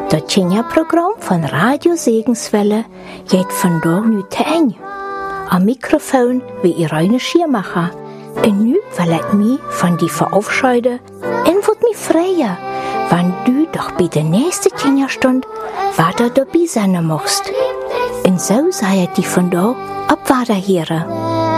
Das Kinderprogramm von Radio Segenswelle geht von da nu tein. Am Mikrofon wie Irene Schiermacher. Und nu will ich mich von die verabscheiden und wird mich freuen, wenn du doch bei der nächsten Kinderstunde weiter dabei sein machst. Und so sei ich die von da ab weiter hören.